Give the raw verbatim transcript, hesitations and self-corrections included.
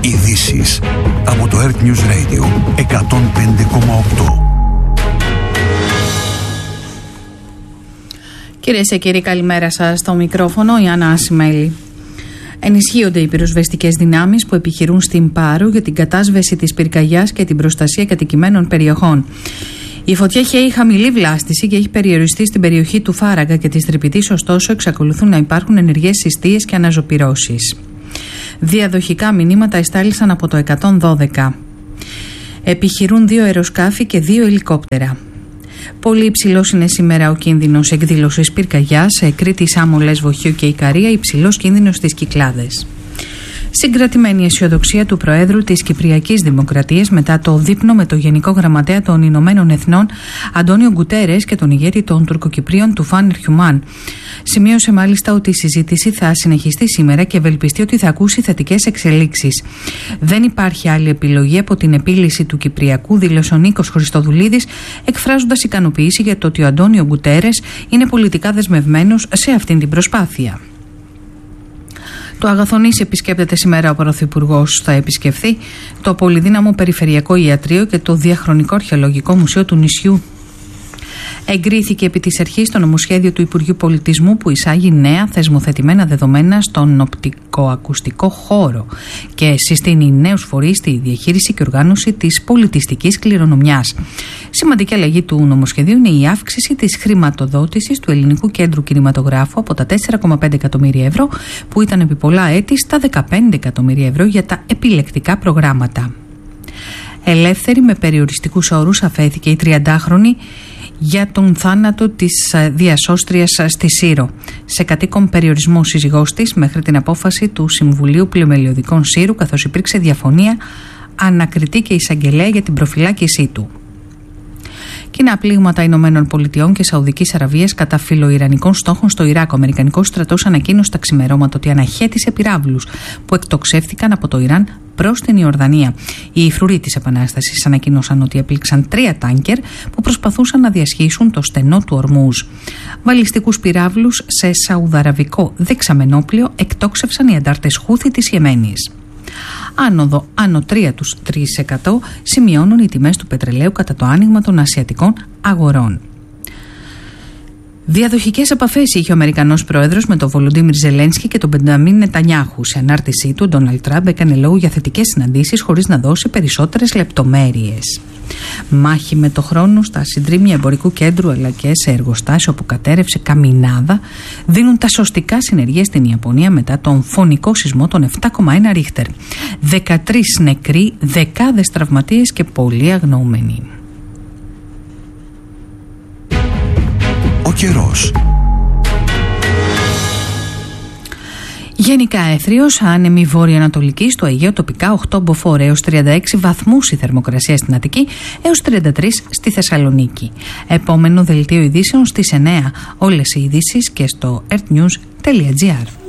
Ειδήσεις από το Earth News Radio εκατόν πέντε κόμμα οκτώ. Κυρίες και κύριοι, καλημέρα σας. Στο μικρόφωνο η Άννα Ασημέλη. Ενισχύονται οι πυροσβεστικές δυνάμεις που επιχειρούν στην Πάρο για την κατάσβεση της πυρκαγιάς και την προστασία κατοικημένων περιοχών. Η φωτιά έχει χαμηλή βλάστηση και έχει περιοριστεί στην περιοχή του Φάραγγα και της Τρυπητής, ωστόσο εξακολουθούν να υπάρχουν ενεργές συστίες και αναζωπυρώσεις. Διαδοχικά μηνύματα εστάλησαν από το εκατόν δώδεκα. Επιχειρούν δύο αεροσκάφη και δύο ελικόπτερα. Πολύ υψηλός είναι σήμερα ο κίνδυνος εκδήλωσης πυρκαγιάς σε Κρήτη, Σάμο, Λέσβο, Χίο και Ικαρία, υψηλός κίνδυνος στις Κυκλάδες. Συγκρατημένη αισιοδοξία του Προέδρου της Κυπριακής Δημοκρατίας μετά το δείπνο με το Γενικό Γραμματέα των Ηνωμένων Εθνών Αντώνιο Γκουτέρες και τον ηγέτη των Τουρκοκυπρίων Τουφάν Ερχιουμάν. Σημείωσε μάλιστα ότι η συζήτηση θα συνεχιστεί σήμερα και ευελπιστεί ότι θα ακούσει θετικές εξελίξεις. Δεν υπάρχει άλλη επιλογή από την επίλυση του Κυπριακού, δήλωσε ο Νίκος Χριστοδουλίδης, εκφράζοντας ικανοποίηση για το ότι ο Αντώνιο Γκουτέρες είναι πολιτικά δεσμευμένος σε αυτήν την προσπάθεια. Το Αγαθονήσι επισκέπτεται σήμερα ο Πρωθυπουργός. Θα επισκεφθεί το πολυδύναμο Περιφερειακό Ιατρείο και το Διαχρονικό Αρχαιολογικό Μουσείο του νησιού. Εγκρίθηκε επί της αρχής το νομοσχέδιο του Υπουργείου Πολιτισμού που εισάγει νέα θεσμοθετημένα δεδομένα στον οπτικοακουστικό χώρο και συστήνει νέους φορείς στη διαχείριση και οργάνωση της πολιτιστικής κληρονομιάς. Σημαντική αλλαγή του νομοσχεδίου είναι η αύξηση της χρηματοδότησης του Ελληνικού Κέντρου Κινηματογράφου από τα τέσσερα κόμμα πέντε εκατομμύρια ευρώ που ήταν επί πολλά έτη στα δεκαπέντε εκατομμύρια ευρώ για τα επιλεκτικά προγράμματα. Ελεύθερη με περιοριστικούς όρους αφέθηκε η τριαντάχρονη για τον θάνατο της διασώστριας στη Σύρο. Σε κατοίκον περιορισμό σύζυγός της μέχρι την απόφαση του Συμβουλίου Πλημελιωδικών Σύρου, καθώς υπήρξε διαφωνία, ανακριτή και εισαγγελέα για την προφυλάκησή του. Κοινά πλήγματα Ηνωμένων Πολιτειών και Σαουδικής Αραβίας κατά φιλοϊρανικών στόχων στο Ιράκ. Ο Αμερικανικός στρατός ανακοίνωσε τα ξημερώματα ότι αναχέτησε πυράβλους που εκτοξεύτηκαν από το Ιράν προς την Ιορδανία. Οι φρουροί της Επανάστασης ανακοίνωσαν ότι έπληξαν τρία τάνκερ που προσπαθούσαν να διασχίσουν το στενό του Ορμούζ. Βαλιστικούς πυράβλους σε σαουδαραβικό δεξαμενόπλιο εκτόξευσαν οι αντάρτες Χούθη της Ιεμένης. Άνοδο άνω τρία τοις τρία τοις εκατό σημειώνουν οι τιμές του πετρελαίου κατά το άνοιγμα των ασιατικών αγορών. Διαδοχικές επαφές είχε ο Αμερικανός Πρόεδρος με τον Βολοντίμιρ Ζελένσκι και τον Μπεντζαμίν Νετανιάχου. Σε ανάρτησή του, ο Ντόναλντ Τραμπ έκανε λόγο για θετικές συναντήσεις χωρίς να δώσει περισσότερες λεπτομέρειες. Μάχη με το χρόνο στα συντρίμμια εμπορικού κέντρου αλλά και σε εργοστάσιο που κατέρευσε καμινάδα δίνουν τα σωστικά συνεργεία στην Ιαπωνία μετά τον φωνικό σεισμό των επτά κόμμα ένα ρίχτερ. δεκατρείς νεκροί, δεκάδες τραυματίες και πολλοί αγνοούμενοι. Ο καιρός. Γενικά έθριος, άνεμη βόρειο-ανατολική, στο Αιγαίο τοπικά οκτώ μποφόρ έως τριάντα έξι βαθμούς η θερμοκρασία στην Αττική έως τριάντα τρεις στη Θεσσαλονίκη. Επόμενο δελτίο ειδήσεων στις εννέα. Όλες οι ειδήσεις και στο earthnews τελεία gr.